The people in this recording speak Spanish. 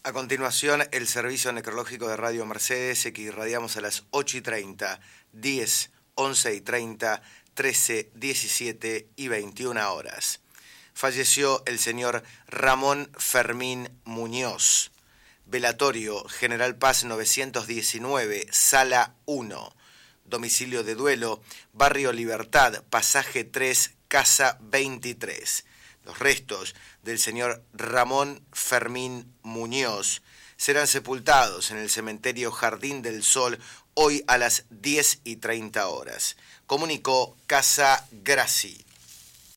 A continuación, el servicio necrológico de Radio Mercedes, que irradiamos a las 8:30, 10, 11:30, 13, 17 y 21 horas. Falleció el señor Ramón Fermín Muñoz. Velatorio, General Paz 919, Sala 1. Domicilio de duelo, Barrio Libertad, Pasaje 3, Casa 23. Los restos del señor Ramón Fermín Muñoz serán sepultados en el cementerio Jardín del Sol hoy a las 10:30 horas. Comunicó Casa Graci.